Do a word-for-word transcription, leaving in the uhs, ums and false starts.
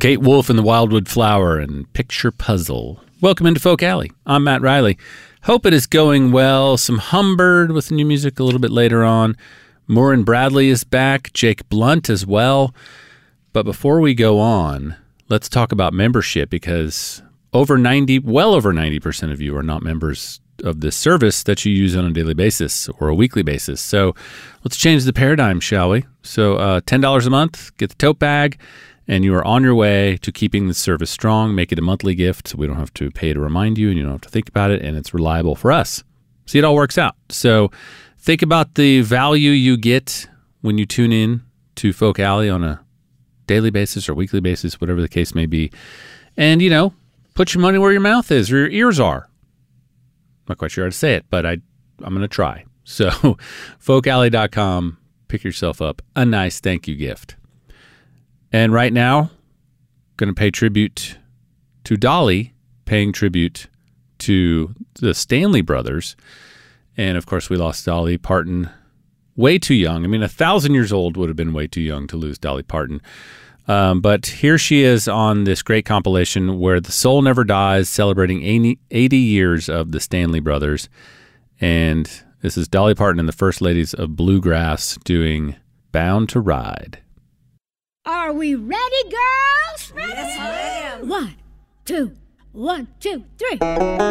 Kate Wolf and the Wildwood Flower and Picture Puzzle. Welcome into Folk Alley. I'm Matt Riley. Hope it is going well. Some Humbird with new music a little bit later on. Morin Bradley is back. Jake Blunt as well. But before we go on, let's talk about membership, because over ninety, well over ninety percent of you are not members of this service that you use on a daily basis or a weekly basis. So let's change the paradigm, shall we? So uh, ten dollars a month, get the tote bag, and you are on your way to keeping the service strong. Make it a monthly gift so we don't have to pay to remind you and you don't have to think about it, and it's reliable for us. See, it all works out. So think about the value you get when you tune in to Folk Alley on a daily basis or weekly basis, whatever the case may be. And, you know, put your money where your mouth is or your ears are. Not quite sure how to say it, but I, I'm going to try. So folk alley dot com, pick yourself up a nice thank you gift. And right now, going to pay tribute to Dolly, paying tribute to the Stanley Brothers. And, of course, we lost Dolly Parton way too young. I mean, a thousand years old would have been way too young to lose Dolly Parton. Um, but here she is on this great compilation where The Soul Never Dies, celebrating eighty, eighty years of the Stanley Brothers. And this is Dolly Parton and the First Ladies of Bluegrass doing Bound to Ride. Are we ready, girls? Ready? Yes, ma'am. One, two, one, two, three.